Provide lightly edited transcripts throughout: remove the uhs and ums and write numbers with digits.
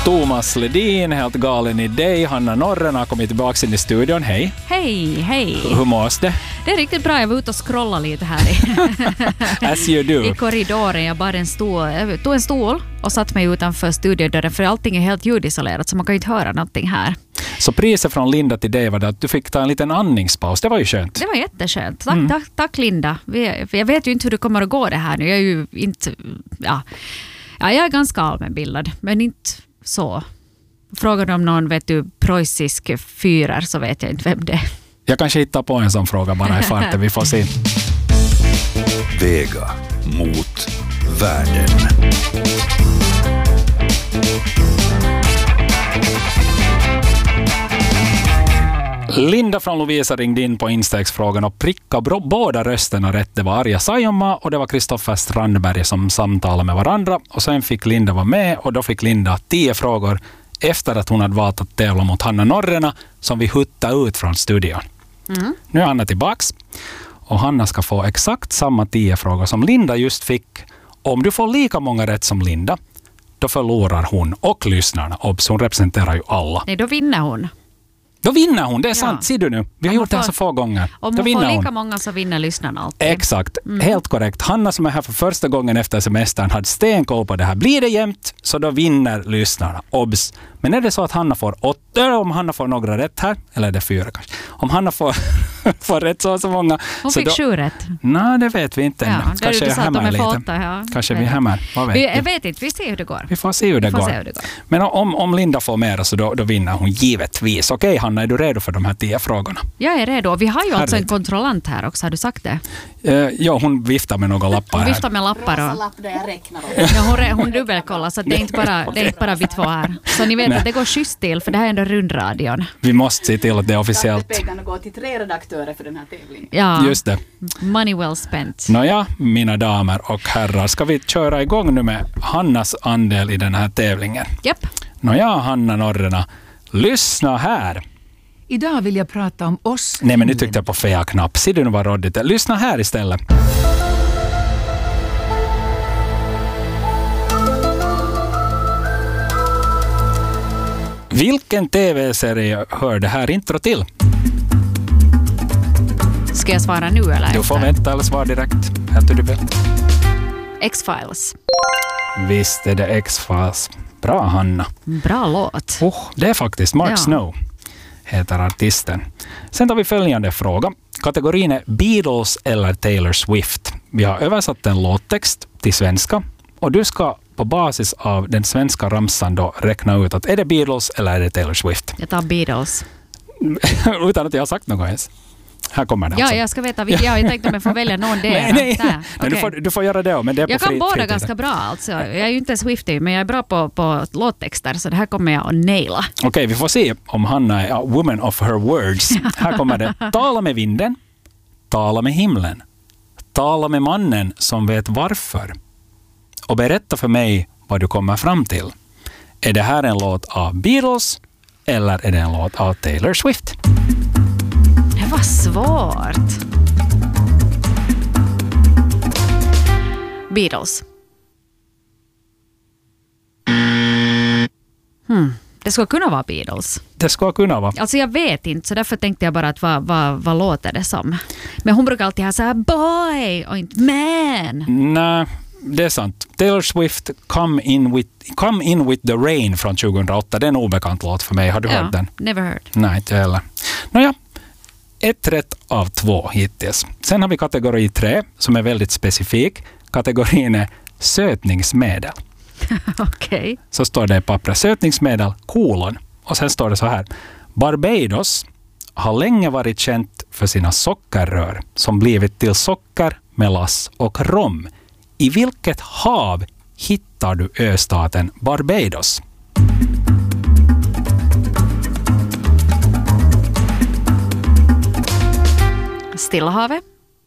Thomas Ledin, helt galen i dig. Hanna Norren har kommit tillbaka in i studion. Hej. Hej, hej. Hur mås det? Det är riktigt bra. Jag var ute och scrolla lite här As you do. i korridoren. Jag tog en stol och satt mig utanför studiodörren, för allting är helt ljudisolerat så man kan ju inte höra någonting här. Så priset från Linda till dig var det att du fick ta en liten andningspaus. Det var ju skönt. Det var jätteskönt. Tack Linda. Jag vet ju inte hur det kommer att gå det här nu. Jag är ju inte... Ja, jag är ganska allmänbildad, men inte så. Frågar du om någon preussisk fyrer så vet jag inte vem det är. Jag kanske hittar på en sån fråga bara i farten. Vi får se. Vega mot världen. Linda från Lovisa ringde in på Instax-frågan och prickade båda rösterna rätt. Det var Arja Saijonmaa och det var Kristoffer Strandberg som samtalade med varandra. Och sen fick Linda vara med och då fick Linda 10 frågor efter att hon hade valt att tävla mot Hanna Norrena som vi huttade ut från studion. Nu är Hanna tillbaks och Hanna ska få exakt samma 10 frågor som Linda just fick. Om du får lika många rätt som Linda, då förlorar hon och lyssnarna. Obs, hon representerar ju alla. Nej, då vinner hon. Då vinner hon, det är sant, ser du nu. Vi har gjort det här så få gånger. Om hon får lika många så vinner lyssnarna alltid. Exakt, helt korrekt. Hanna som är här för första gången efter semestern hade stenkoll på det här. Blir det jämnt så då vinner lyssnarna. Obs. Men är det så att Hanna får 8, om Hanna får några rätt här, eller är det 4 kanske. Om Hanna får rätt så många. Hon så fick 7 rätt. Nej, det vet vi inte ännu. Ja, kanske du sa att de är lite. 8, ja. Kanske vi hämmar. Jag vet inte, vi ser hur det går. Vi får se hur det går. Men om Linda får mer så då vinner hon givetvis. Okej, Hanna, är du redo för de här 10 frågorna? Jag är redo. Vi har ju alltså en kontrollant här också, har du sagt det? Ja, hon viftar med några lappar här. Hon viftar med lappar. Lapp där jag räknar Ja, hon dubbelkollar så det är inte bara vi två här. Så ni vet att det går schysst till, för det här är ändå rundradion. Vi måste se till att det är officiellt. Pengarna går till 3 redaktörer för den här tävlingen. Ja, just det. Money well spent. Nåja, mina damer och herrar, ska vi köra igång nu med Hannas andel i den här tävlingen? Japp. Nåja, Hanna Norrena, lyssna här. Idag vill jag prata om oss. Nej, men nu tyckte jag på fel knapp. Ser du nu vad råddigt är? Lyssna här istället. Vilken tv-serie hör det här intro till? Ska jag svara nu eller? Du får vänta eller svara direkt. Helt du vill. X-Files. Visst är det X-Files. Bra, Hanna. Bra låt. Det är faktiskt Mark Snow, heter artisten. Sen tar vi följande fråga. Kategorin är Beatles eller Taylor Swift. Vi har översatt en låttext till svenska och du ska på basis av den svenska ramsan då räkna ut att är det Beatles eller är det Taylor Swift? Jag tar Beatles. Utan att jag har sagt något ens. Här kommer det alltså. Ja, jag ska veta. Jag tänkte om jag får välja någon del. Nej, du får göra det. Men det är jag på kan båda ganska bra alltså. Jag är ju inte Swiftie, men jag är bra på låttexter, så det här kommer jag att naila. Okej, vi får se om Hanna är a woman of her words. Här kommer det. Tala med vinden. Tala med himlen. Tala med mannen som vet varför. Och berätta för mig vad du kommer fram till. Är det här en låt av Beatles eller är det en låt av Taylor Swift? Det var svårt. Beatles. Det ska kunna vara Beatles. Det ska kunna vara. Alltså jag vet inte, så därför tänkte jag bara att vad låter det som. Men hon brukar alltid ha så här boy och inte man. Nej, det är sant. Taylor Swift Come in with the Rain från 2008. Det är en obekant låt för mig. Har du hört den? Never heard. Nej, inte heller. Nåja, 1 rätt av 2 hittills. Sen har vi kategori 3 som är väldigt specifik. Kategorin är sötningsmedel. Okej. Så står det i pappret sötningsmedel, kolon. Och sen står det så här. Barbados har länge varit känt för sina sockerrör som blivit till socker, melass och rom. I vilket hav hittar du östaten Barbados? Stilla havet.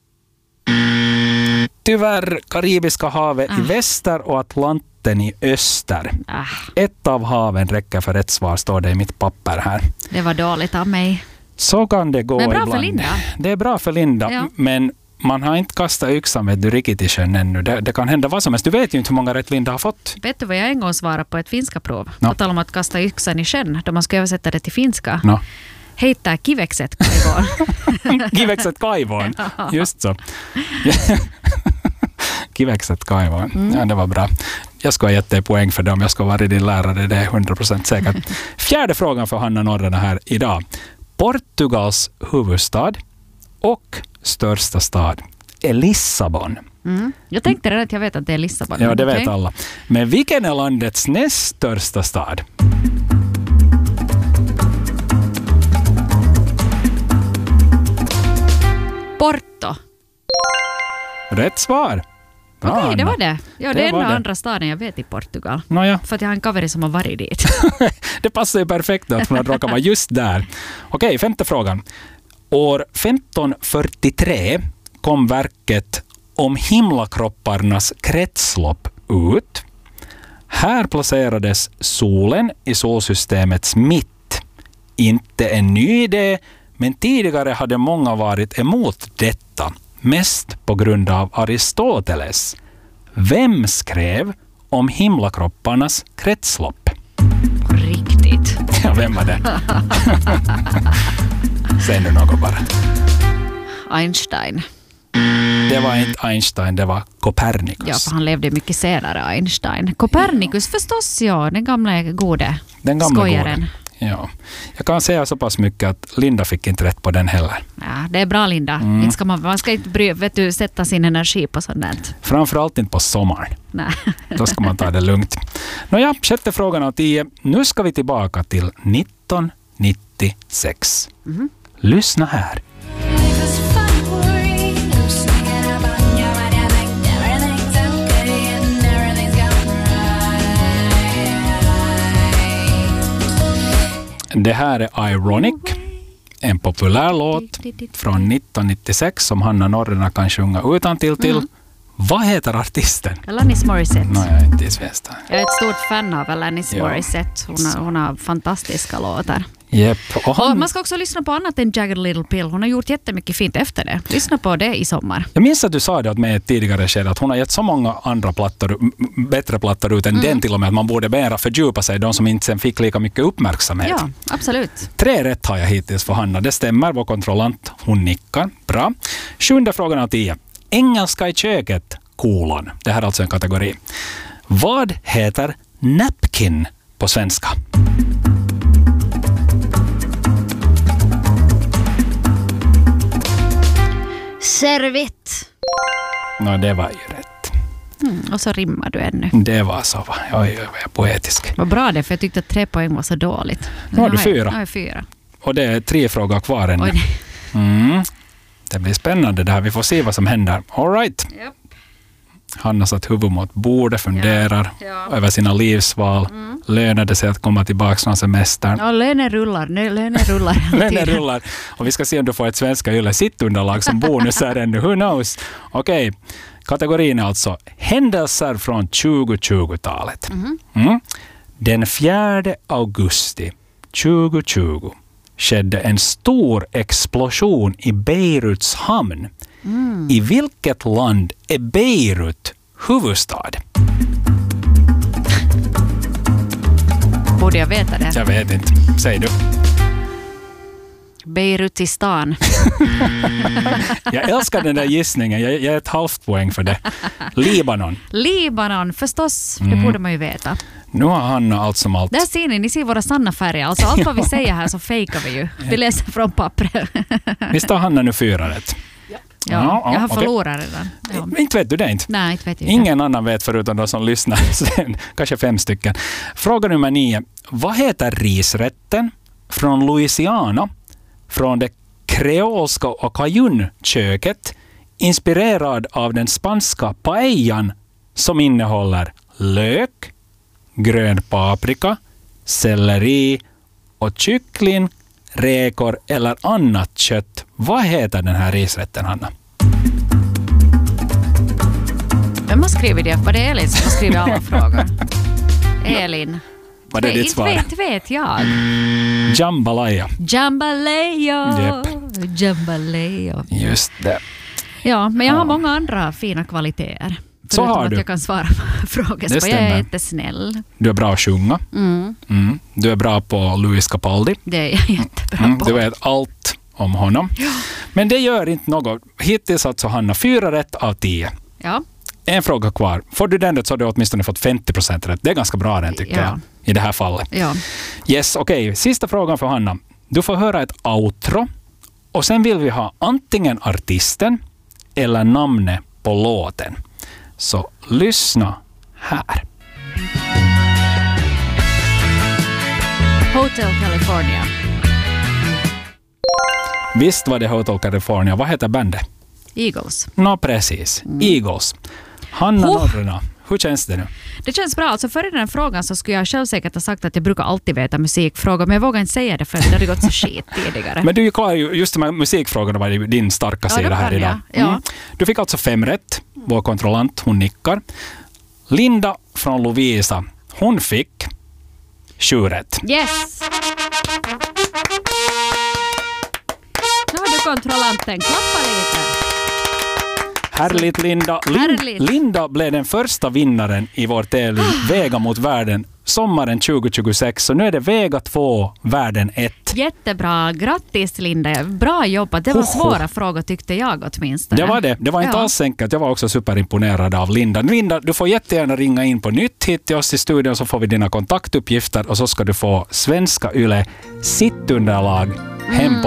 Tyvärr Karibiska havet i väster och Atlanten i öster. Ett av haven räcker för rätt svar, står det i mitt papper här. Det var dåligt av mig. Så kan det gå men bra ibland. För Linda. Det är bra för Linda, men man har inte kastat yxan med du riktigt i sjön ännu. Det kan hända vad som helst. Du vet ju inte hur många rätt Linda har fått. Vet du vad jag en gång svarade på ett finska prov? No. På tal om att kasta yxan i sjön, då man ska översätta det till finska. No. Heittää kivekset kaivoon. Kivekset kaivoon. Just så. Kivekset kaivoon. Ja, det var bra. Jag ska ha gett dig poäng för det om jag ska vara din lärare. Det är 100% säkert. Fjärde frågan för Hanna Norrena här idag. Portugals huvudstad och största stad är Lissabon. Jag tänkte redan att jag vet att det är Lissabon. Ja, det vet alla. Men vilken är landets näst största stad? Porto. Rätt svar. Okej, det var det. Ja, det är den det. andra staden jag vet i Portugal. Nåja. För att jag har en kaveri som har varit dit. Det passar ju perfekt att man råkar vara just där. Okej, femte frågan. År 1543 kom verket om himlakropparnas kretslopp ut. Här placerades solen i solsystemets mitt. Inte en ny idé, men tidigare hade många varit emot detta. Mest på grund av Aristoteles. Vem skrev om himlakropparnas kretslopp? På riktigt. Ja, vem var det? Säg nu något bara. Einstein. Det var inte Einstein, det var Copernicus. Ja, för han levde mycket senare, Einstein. Copernicus förstås, ja. Den gamla gode skojaren. Gode. Ja. Jag kan säga så pass mycket att Linda fick inte rätt på den heller. Ja, det är bra, Linda. Inte ska man ska inte sätta sin energi på sånt där. Framförallt inte på sommaren. Nej. Då ska man ta det lugnt. Nåja, sjätte frågan av 10. Nu ska vi tillbaka till 1996. Lyssna här. Det här är Ironic, en populär låt från 1996 som Hanna Norrena kan sjunga utantill till. Vad heter artisten? Alanis Morissette. Nej, jag är inte i Svenska. Jag är ett stort fan av Alanis Morissette. Hon har fantastiska låtar. Yep. Och man ska också lyssna på annat än Jagged Little Pill. Hon har gjort jättemycket fint efter det. Lyssna på det i sommar. Jag minns att du sa det åt mig i ett tidigare skede att hon har gett så många andra plattor, bättre plattor ut än den till och med att man borde mera fördjupa sig, de som inte sen fick lika mycket uppmärksamhet. Ja, absolut. 3 rätt har jag hittills för Hanna. Det stämmer, vår kontrollant, hon nickar. Bra. 7:e frågan av 10. Engelska i köket, kolon. Det här är alltså en kategori. Vad heter napkin på svenska? Servitt. Nå, det var ju rätt. Och så rimmar du ännu. Det var så, va? Jag är poetisk. Vad bra det, för jag tyckte att 3 poäng var så dåligt. Nu har du 4. Nu har jag 4. Och det är 3 frågor kvar ännu. Oj. Det blir spännande det här. Vi får se vad som händer. All right. Yep. Hanna satt huvud mot bordet, funderar över sina livsval. Lönade sig att komma tillbaka från semestern. Ja, lönen rullar. Lönen rullar. Och vi ska se om du får ett svenska Yle sittunderlag som bonus här ännu. Who knows? Okej. Kategorin är alltså händelser från 2020-talet. Den 4 augusti 2020 skedde en stor explosion i Beiruts hamn. I vilket land är Beirut huvudstad? Borde jag veta det? Jag vet inte. Säg du. Beirutistan. Jag älskar den där gissningen. Jag ger ett halvt poäng för det. Libanon. Libanon, förstås. Det borde man ju veta. Nu har Hanna allt som allt. Där ser ni ser våra sanna färger. Alltså allt vad vi säger här så fejkar vi ju. Vi läser från pappret. Visst har Hanna nu 4 rätt? Ja, jag har förlorat redan. Ja. Inte vet du det inte? Nej, inte vet jag. Ingen annan vet förutom de som lyssnar. Kanske 5 stycken. Fråga nummer 9. Vad heter risrätten från Louisiana från det kreolska och cajun-köket inspirerad av den spanska paellan som innehåller lök, grön paprika, selleri och kyckling, räkor eller annat kött. Vad heter den här risrätten, Hanna? Vem har skrivit det? Var det Elin som har skrivit alla frågor? Elin. Var det ditt svar? Inte vet jag. Jambalaya. Jambalaya. Japp. Jambalaya. Just det. Ja, men jag har många andra fina kvaliteter. Så Förutom har att du. jag kan svara på frågor. Det Så jag stämmer. är jättesnäll. Du är bra att sjunga. Du är bra på Louis Capaldi. Det är jag jättebra på. Du vet allt om honom. Men det gör inte något. Hittills alltså Hanna 4 rätt av 10. Ja. En fråga kvar. Får du den rätt så har du åtminstone fått 50% rätt. Det är ganska bra den tycker jag. I det här fallet. Ja. Yes, okej. Sista frågan för Hanna. Du får höra ett outro. Och sen vill vi ha antingen artisten eller namnet på låten. Så lyssna här. Hotel California. Visst var det Hotel California. Vad heter bandet? Eagles. Precis. Eagles. Hanna Norrena. Hur känns det nu? Det känns bra. Alltså före den frågan så skulle jag själv säkert ha sagt att jag brukar alltid veta musikfrågor, men jag vågar inte säga det för det hade gått så skit tidigare. Men du är klar, just de här musikfrågorna var ju din starka sida här idag. Ja. Du fick alltså 5 rätt. Vår kontrollant, hon nickar. Linda från Lovisa, hon fick 7 rätt. Yes! Nu har du kontrollanten. Klappa lite. Härligt Linda. Härligt. Linda blev den första vinnaren i vår tävling Vega mot världen sommaren 2026. Så nu är det Vega 2, världen 1. Jättebra. Grattis Linda. Bra jobbat. Det var svåra frågor tyckte jag åtminstone. Det var det. Det var inte alls enkelt. Jag var också superimponerad av Linda. Linda, du får jättegärna ringa in på nytt hit till oss i studion så får vi dina kontaktuppgifter och så ska du få Svenska Yle sittunderlag hem på